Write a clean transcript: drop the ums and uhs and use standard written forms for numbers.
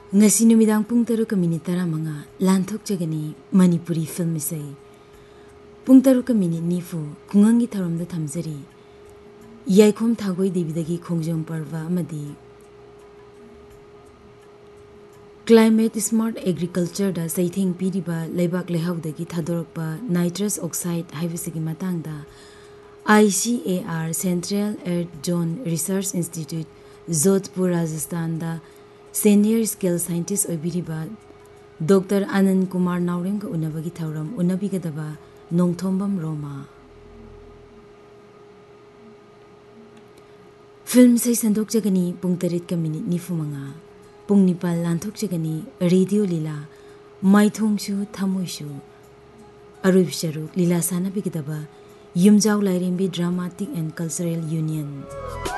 ngasi numidang pung 7:15 lanthokjagani Manipuri film isai pung 7:9 kungangi tharamda thamjari yaikhom thagoi debidagi khongjom parva amadi climate smart agriculture da saithing piriba leibak lehaudagi thadorpa nitrous oxide haibisigi matangda ICAR Central Earth Zone Research Institute Jodhpur Rajasthan da senior skill scientist oibiriba Dr. Anand Kumar Naurem ka unabagi thauram unabigadaba Nongthombam Roma film sai sandok jagani pung 8:95 pung 9 lanthok jagani radio lila maithongsu thamoisu arubsharu lila sana bigadaba Yumjau Lairembi Dramatic and Cultural Union